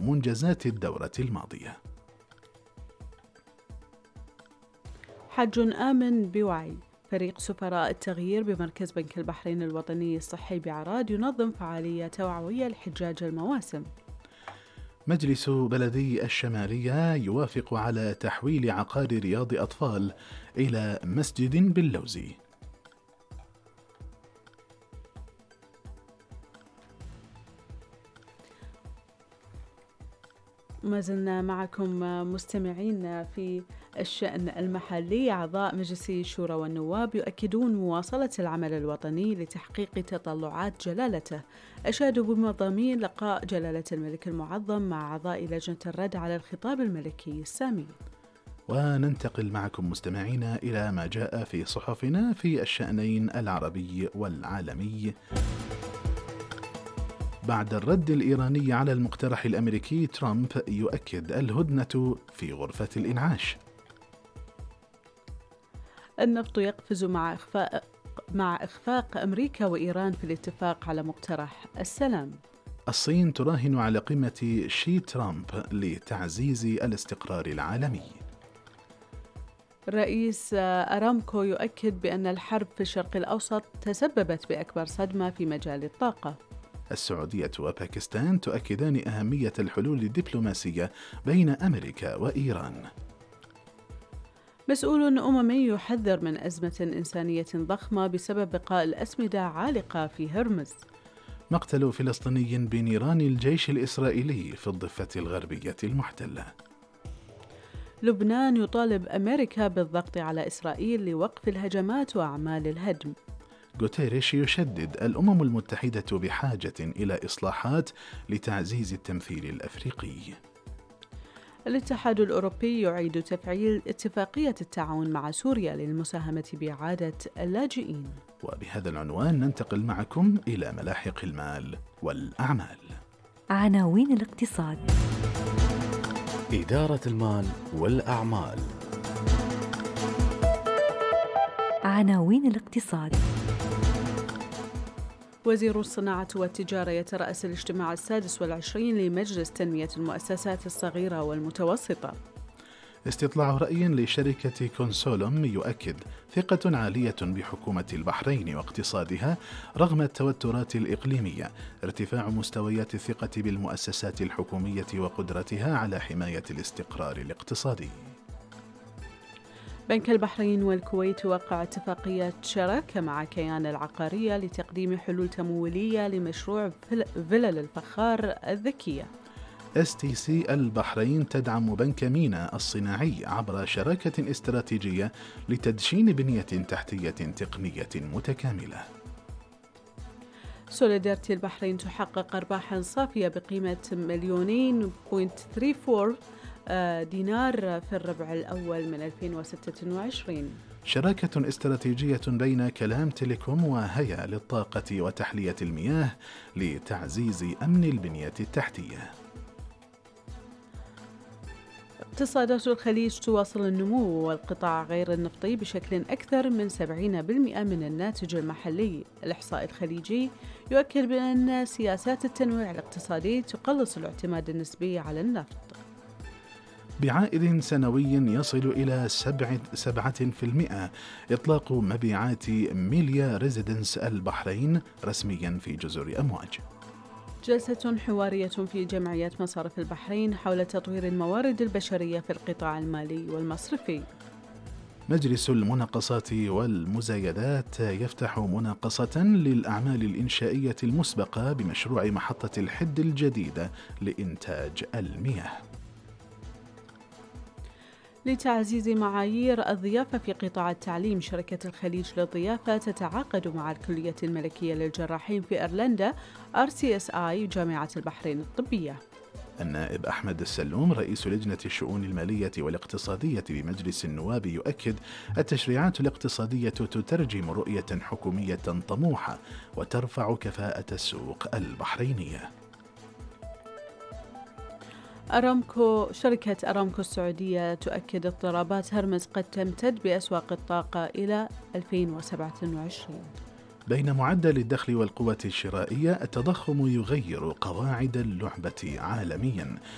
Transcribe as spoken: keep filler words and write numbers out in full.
منجزات الدورة الماضية. حج آمن بوعي. فريق سفراء التغيير بمركز بنك البحرين الوطني الصحي بعراد ينظم فعالية توعوية لحجاج المواسم. مجلس بلدي الشمالية يوافق على تحويل عقار رياض أطفال إلى مسجد باللوزي. ما زلنا معكم مستمعين في الشأن المحلي. أعضاء مجلس الشورى والنواب يؤكدون مواصلة العمل الوطني لتحقيق تطلعات جلالته. أشادوا بمضامين لقاء جلالة الملك المعظم مع أعضاء لجنة الرد على الخطاب الملكي السامي. وننتقل معكم مستمعين إلى ما جاء في صحفنا في الشأنين العربي والعالمي. بعد الرد الإيراني على المقترح الأمريكي، ترامب يؤكد الهدنة في غرفة الإنعاش. النفط يقفز مع إخفاء مع إخفاق أمريكا وإيران في الاتفاق على مقترح السلام. الصين تراهن على قمة شي ترامب لتعزيز الاستقرار العالمي. رئيس أرامكو يؤكد بأن الحرب في الشرق الأوسط تسببت بأكبر صدمة في مجال الطاقة. السعودية وباكستان تؤكدان أهمية الحلول الدبلوماسية بين أمريكا وإيران. مسؤول أممي يحذر من أزمة إنسانية ضخمة بسبب بقاء الأسمدة عالقة في هرمز. مقتل فلسطيني بنيران الجيش الإسرائيلي في الضفة الغربية المحتلة. لبنان يطالب أمريكا بالضغط على إسرائيل لوقف الهجمات وأعمال الهدم. غوتيريش يشدد الأمم المتحدة بحاجة إلى إصلاحات لتعزيز التمثيل الأفريقي. الاتحاد الأوروبي يعيد تفعيل اتفاقية التعاون مع سوريا للمساهمة بإعادة اللاجئين. وبهذا العنوان ننتقل معكم إلى ملاحق المال والأعمال. عناوين الاقتصاد. إدارة المال والأعمال. عناوين الاقتصاد. وزير الصناعة والتجارة يترأس الاجتماع السادس والعشرين لمجلس تنمية المؤسسات الصغيرة والمتوسطة. استطلاع رأي لشركة كونسولوم يؤكد ثقة عالية بحكومة البحرين واقتصادها رغم التوترات الإقليمية، ارتفاع مستويات الثقة بالمؤسسات الحكومية وقدرتها على حماية الاستقرار الاقتصادي. بنك البحرين والكويت وقع اتفاقية شراكة مع كيان العقارية لتقديم حلول تمويلية لمشروع فلل الفخار الذكية. إس تي سي البحرين تدعم بنك مينا الصناعي عبر شراكة استراتيجية لتدشين بنية تحتية تقنية متكاملة. سوليدارتي البحرين تحقق أرباحا صافية بقيمة مليونين بوينت ثلاثة وأربعين دينار في الربع الأول من ألفين وستة وعشرين. شراكة استراتيجية بين كلام تيليكوم وهيا للطاقة وتحلية المياه لتعزيز أمن البنية التحتية. اقتصادات الخليج تواصل النمو، والقطاع غير النفطي بشكل أكثر من سبعين بالمئة من الناتج المحلي. الإحصاء الخليجي يؤكد بأن سياسات التنويع الاقتصادي تقلص الاعتماد النسبي على النفط. بعائد سنوي يصل إلى سبعة في المئة إطلاق مبيعات ميليا ريزيدنس البحرين رسميا في جزر أمواج. جلسة حوارية في جمعية مصارف البحرين حول تطوير الموارد البشرية في القطاع المالي والمصرفي. مجلس المناقصات والمزايدات يفتح مناقصة للأعمال الإنشائية المسبقة بمشروع محطة الحد الجديدة لإنتاج المياه. لتعزيز معايير الضيافة في قطاع التعليم، شركة الخليج للضيافة تتعاقد مع الكلية الملكية للجراحين في إيرلندا آر سي إس آي جامعة البحرين الطبية. النائب أحمد السلوم رئيس لجنة الشؤون المالية والاقتصادية بمجلس النواب يؤكد التشريعات الاقتصادية تترجم رؤية حكومية طموحة وترفع كفاءة السوق البحرينية. أرامكو شركة أرامكو السعودية تؤكد اضطرابات هرمز قد تمتد بأسواق الطاقة إلى ألفين وسبعة وعشرين. بين معدل الدخل والقوة الشرائية، التضخم يغير قواعد اللعبة عالميا